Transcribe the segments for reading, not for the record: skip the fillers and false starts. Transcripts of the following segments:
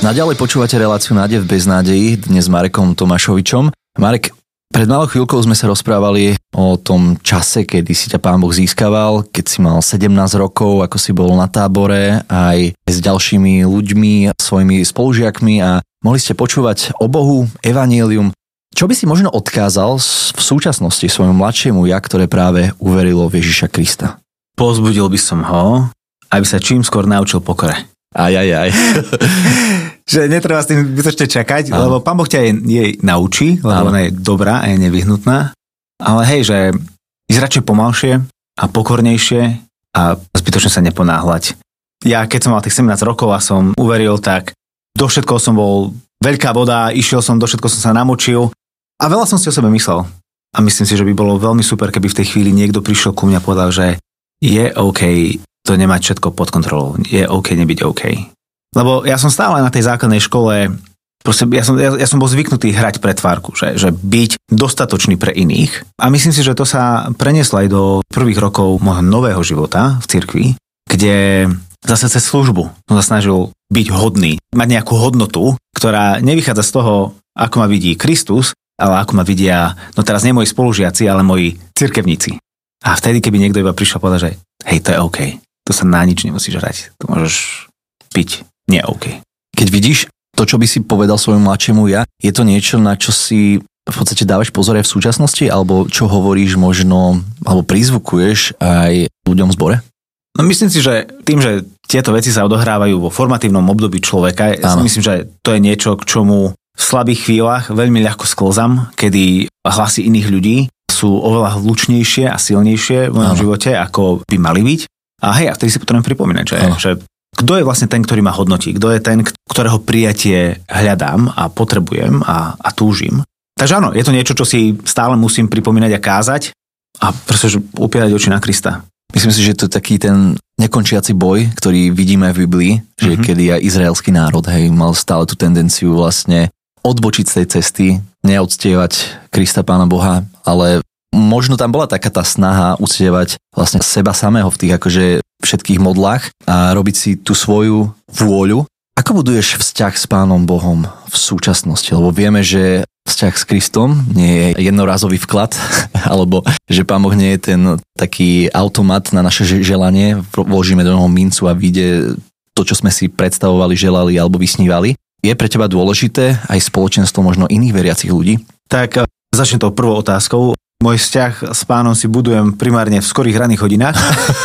Naďalej počúvate reláciu Nádej v beznádeji, dnes s Marekom Tomášovičom. Marek, pred malou chvíľkou sme sa rozprávali o tom čase, kedy si ťa Pán Boh získaval, keď si mal 17 rokov, ako si bol na tábore, aj s ďalšími ľuďmi, svojimi spolužiakmi a mohli ste počúvať o Bohu, evanjelium. Čo by si možno odkázal v súčasnosti svojmu mladšiemu ja, ktoré práve uverilo v Ježiša Krista? Povzbudil by som ho, aby sa čím skôr naučil pokore. Aj. Že netreba s tým bytočne čakať, lebo Pán Boh ťa jej naučí, lebo ona je dobrá a je nevyhnutná. Ale hej, že ísť radšej pomalšie a pokornejšie a zbytočne sa neponáhľať. Ja keď som mal tých 17 rokov a som uveril, tak do všetkoho som bol veľká voda, išiel som, do všetkoho som sa namočil a veľa som si o sebe myslel. A myslím si, že by bolo veľmi super, keby v tej chvíli niekto prišiel ku mňa a povedal, že je OK to nemať všetko pod kontrolou. Je OK nebyť OK. Lebo ja som stále na tej základnej škole, ja som bol zvyknutý hrať pretvárku, že byť dostatočný pre iných. A myslím si, že to sa prenieslo aj do prvých rokov môjho nového života v cirkvi, kde zase cez službu som sa snažil byť hodný, mať nejakú hodnotu, ktorá nevychádza z toho, ako ma vidí Kristus, ale ako ma vidia, no teraz nie moji spolužiaci, ale moji cirkevníci. A vtedy, keby niekto iba prišiel a povedal, že hej, to je OK. To sa na nič nemusíš hrať. To môžeš piť. Nie OK. Keď vidíš to, čo by si povedal svojmu mladšiemu ja, je to niečo, na čo si v podstate dávaš pozor aj v súčasnosti, alebo čo hovoríš možno, alebo prizvukuješ aj ľuďom v zbore? No myslím si, že tým, že tieto veci sa odohrávajú vo formatívnom období človeka, ja si myslím, že to je niečo, k čomu v slabých chvíľach veľmi ľahko sklzam, kedy hlasy iných ľudí sú oveľa hlučnejšie a silnejšie v mojom živote, ako by mali byť. A hej, a vtedy si potrebujem pripomínať, že kto je vlastne ten, ktorý ma hodnotí, kto je ten, ktorého prijatie hľadám a potrebujem a túžim. Takže áno, je to niečo, čo si stále musím pripomínať a kázať a proste upierať oči na Krista. Myslím si, že to je taký ten nekončiaci boj, ktorý vidíme v Biblii, že kedy aj izraelský národ, hej, mal stále tú tendenciu vlastne odbočiť z tej cesty, neoctievať Krista Pána Boha, ale možno tam bola taká tá snaha uctievať vlastne seba samého v tých akože všetkých modlách a robiť si tú svoju vôľu. Ako buduješ vzťah s Pánom Bohom v súčasnosti? Lebo vieme, že vzťah s Kristom nie je jednorazový vklad, alebo že Pán Boh nie je ten taký automat na naše želanie, vložíme do neho mincu a vyjde to, čo sme si predstavovali, želali alebo vysnívali. Je pre teba dôležité aj spoločenstvo možno iných veriacich ľudí? Tak začnem tou prvou otázkou. Môj vzťah s Pánom si budujem primárne v skorých ranných hodinách.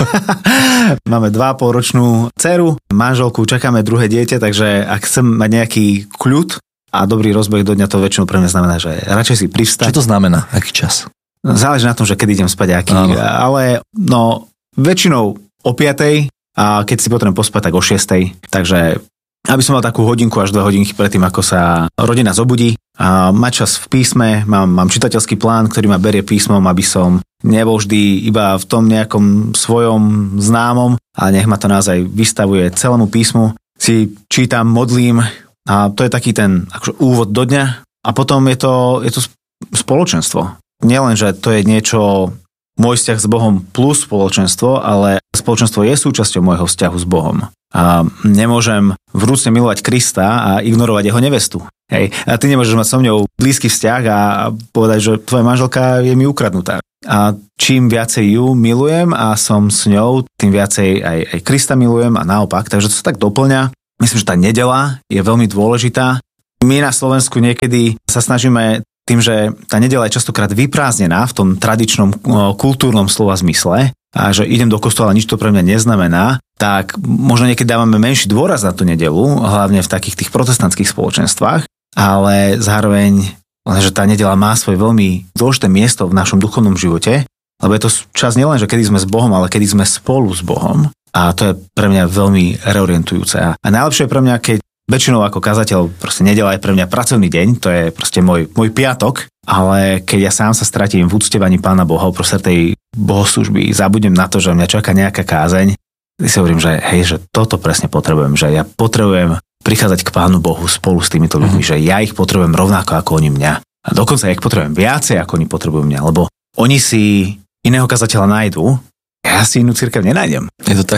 Máme 2,5-ročnú dceru, manželku, čakáme druhé dieťa, takže ak chcem mať nejaký kľud a dobrý rozbeh do dňa, to väčšinou pre mňa znamená, že radšej si privstať. Čo to znamená? Aký čas? Záleží na tom, že kedy idem spať, aký. Ale no, väčšinou o 5:00 a keď si potrebujem pospať, tak o 6:00. Takže aby som mal takú hodinku až 2 hodinky predtým, ako sa rodina zobudí a mať čas v písme, mám čitateľský plán, ktorý ma berie písmom, aby som nebol vždy iba v tom nejakom svojom známom a nech ma to naozaj vystavuje celému písmu. Si čítam, modlím a to je taký ten akože úvod do dňa a potom je to spoločenstvo. Nielen, že to je niečo, môj vzťah s Bohom plus spoločenstvo, ale spoločenstvo je súčasťou môjho vzťahu s Bohom. A nemôžem vrúcne milovať Krista a ignorovať jeho nevestu. Hej. A ty nemôžeš mať so mňou blízky vzťah a povedať, že tvoja manželka je mi ukradnutá. A čím viacej ju milujem a som s ňou, tým viacej aj Krista milujem a naopak. Takže to sa tak doplňa. Myslím, že tá nedeľa je veľmi dôležitá. My na Slovensku niekedy sa snažíme tým, že tá nedeľa je častokrát vyprázdnená v tom tradičnom kultúrnom slova zmysle a že idem do kostola, nič to pre mňa neznamená, tak možno niekedy dávame menší dôraz na tú nedeľu, hlavne v takých tých protestantských spoločenstvách, ale zároveň, že tá nedeľa má svoje veľmi dôležité miesto v našom duchovnom živote, lebo je to čas nielen, že kedy sme s Bohom, ale kedy sme spolu s Bohom a to je pre mňa veľmi reorientujúce. A najlepšie je pre mňa, keď väčšinou ako kazateľ, proste nedeľa je pre mňa pracovný deň, to je proste môj piatok, ale keď ja sám sa stratím v uctievaní Pána Boha uprostred tej bohoslužby, zabudnem na to, že mňa čaká nejaká kázeň, si hovorím, že hej, že toto presne potrebujem, že ja potrebujem prichádzať k Pánu Bohu spolu s týmito ľuďmi, že ja ich potrebujem rovnako ako oni mňa. A dokonca ja ich potrebujem viacej ako oni potrebujú mňa, lebo oni si iného kazateľa nájdu, ja si inú cirkev nenájdem. Je to tak?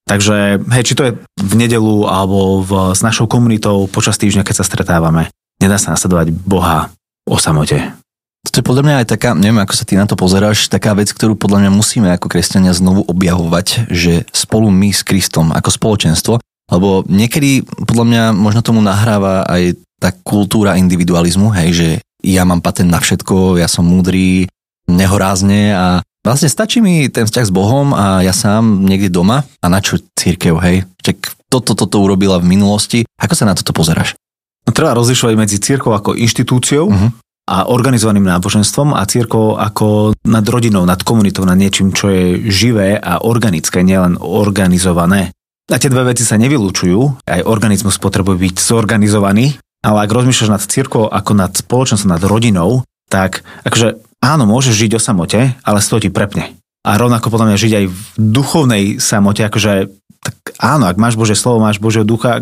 Takže, hej, či to je v nedeľu alebo s našou komunitou počas týždňa, keď sa stretávame, nedá sa nasledovať Boha o samote. To je podľa mňa aj taká, neviem, ako sa ty na to pozeráš, taká vec, ktorú podľa mňa musíme ako kresťania znovu objavovať, že spolu my s Kristom ako spoločenstvo, lebo niekedy podľa mňa možno tomu nahráva aj tá kultúra individualizmu, hej, že ja mám patent na všetko, ja som múdry, nehorázne a vlastne stačí mi ten vzťah s Bohom a ja sám niekde doma a na čo cirkev, hej? Toto urobila v minulosti. Ako sa na toto pozeráš? No, treba rozlišovať medzi cirkvou ako inštitúciou a organizovaným náboženstvom a cirkvou ako nad rodinou, nad komunitou, nad niečím, čo je živé a organické, nielen organizované. A tie dve veci sa nevylučujú, aj organizmus potrebuje byť zorganizovaný, ale ak rozmýšľaš nad cirkvou ako nad spoločnosťou, nad rodinou, tak akože áno, môžeš žiť o samote, ale z toho ti prepne. A rovnako podľa mňa žiť aj v duchovnej samote, akože tak áno, ak máš Božie slovo, máš Božieho ducha,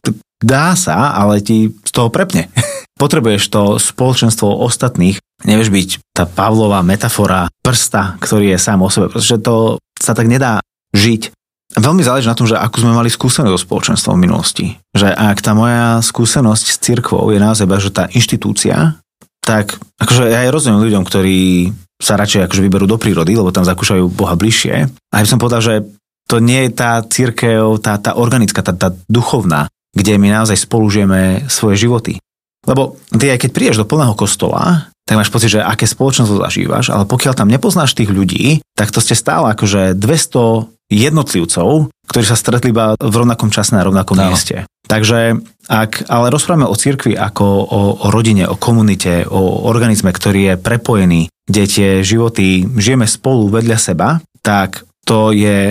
dá sa, ale ti z toho prepne. Potrebuješ to spoločenstvo ostatných, nevieš byť tá Pavlova metafora prsta, ktorý je sám o sebe, pretože to sa tak nedá žiť. Veľmi záleží na tom, že akú sme mali skúsenosť so spoločenstvom v minulosti. Že ak tá moja skúsenosť s cirkvou je naozaj, že tá inštitúcia, tak akože ja aj rozumiem ľuďom, ktorí sa radšej akože vyberú do prírody, lebo tam zakúšajú Boha bližšie. A ja by som povedal, že to nie je tá cirkev, tá organická, tá duchovná, kde my naozaj spolu žijeme svoje životy. Lebo ty aj keď prídeš do plného kostola, tak máš pocit, že aké spoločenstvo zažívaš, ale pokiaľ tam nepoznáš tých ľudí, tak to ste stále akože 200 jednotlivcov, ktorí sa stretli iba v rovnakom čase na rovnakom mieste. Takže ak ale rozprávame o cirkvi ako o rodine, o komunite, o organizme, ktorý je prepojený, kde tie životy žijeme spolu vedľa seba, tak to je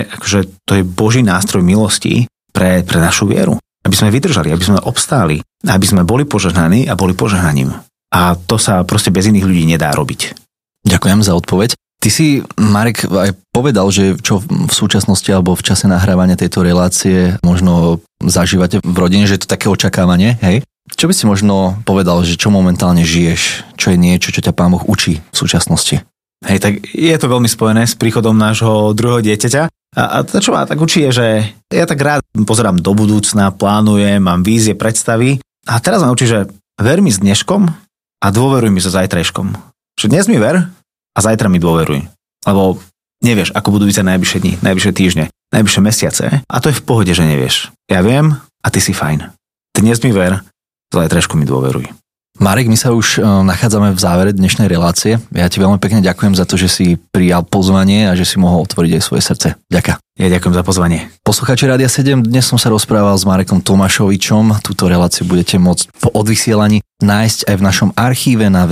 Boží nástroj milosti pre našu vieru. Aby sme vydržali, aby sme obstáli, aby sme boli požehnaní a boli požehnaním. A to sa proste bez iných ľudí nedá robiť. Ďakujem za odpoveď. Ty si, Marek, aj povedal, že čo v súčasnosti alebo v čase nahrávania tejto relácie možno zažívate v rodine, že je to také očakávanie, hej? Čo by si možno povedal, že čo momentálne žiješ? Čo je niečo, čo ťa Pán Boh učí v súčasnosti? Hej, tak je to veľmi spojené s príchodom nášho druhého dieťaťa. A to, čo ma tak učí, je, že ja tak rád pozerám do budúcna, plánujem, mám vízie, predstavy. A teraz ma učí, že ver mi s dneškom a dôveruj mi so zajtrajškom. Že dnes mi ver a zajtra mi dôveruj. Lebo nevieš, ako budú vyzerať najbližšie dni, najbližšie týždne, najbližšie mesiace. A to je v pohode, že nevieš. Ja viem a ty si fajn. Dnes mi ver, zajtrajšku mi dôveruj. Marek, my sa už nachádzame v závere dnešnej relácie. Ja ti veľmi pekne ďakujem za to, že si prijal pozvanie a že si mohol otvoriť aj svoje srdce. Ďakujem. Ja ďakujem za pozvanie. Poslucháči Rádia 7, dnes som sa rozprával s Marekom Tomášovičom. Túto reláciu budete môcť po odvysielaní nájsť aj v našom archíve na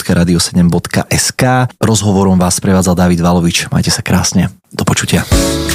www.radio7.sk. Rozhovorom vás prevádzal David Valovič. Majte sa krásne. Do počutia.